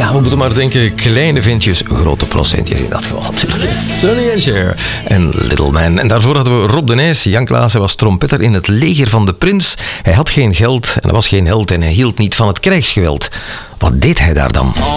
Ja, we moeten maar denken, kleine ventjes, grote procentjes in dat geval natuurlijk. Sonny and Cher en Little Man. En daarvoor hadden we Rob de Nijs. Jan Klaassen was trompetter in het leger van de prins. Hij had geen geld en hij was geen held en hij hield niet van het krijgsgeweld. Wat deed hij daar dan?